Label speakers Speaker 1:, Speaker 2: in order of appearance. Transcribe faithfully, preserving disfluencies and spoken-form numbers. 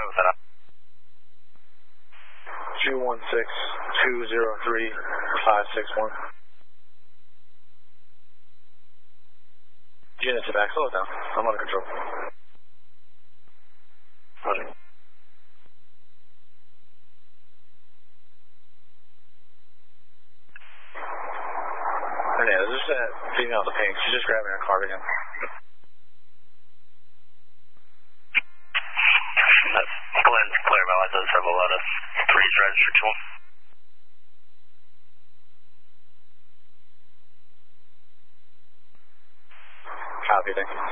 Speaker 1: was that up?
Speaker 2: two one six two zero three five six one. Unit to back, slow it down. I'm under control. Roger. Hernandez, this is that female with the pink. She's just grabbing her cardigan.
Speaker 1: Glenn's clear by light those several Lotus. Three's registered to him.
Speaker 2: Copy, thank you.